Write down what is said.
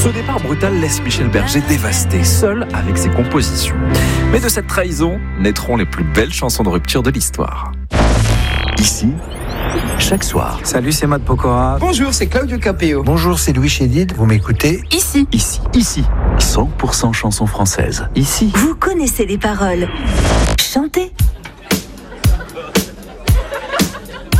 Ce départ brutal laisse Michel Berger dévasté, seul avec ses compositions. Mais de cette trahison naîtront les plus belles chansons de rupture de l'histoire. Ici, chaque soir. Salut, c'est Matt Pokora. Bonjour, c'est Claudio Capéo. Bonjour, c'est Louis Chédid. Vous m'écoutez ? Ici. 100% chansons françaises. Ici. Vous connaissez les paroles. Chantez.